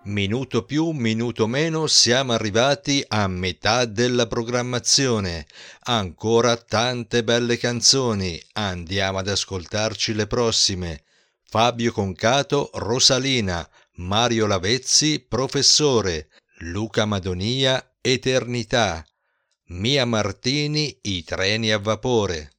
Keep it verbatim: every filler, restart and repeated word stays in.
Minuto più, minuto meno, siamo arrivati a metà della programmazione. Ancora tante belle canzoni, andiamo ad ascoltarci le prossime. Fabio Concato, Rosalina, Mario Lavezzi, Professore, Luca Madonia, Eternità, Mia Martini, I treni a vapore.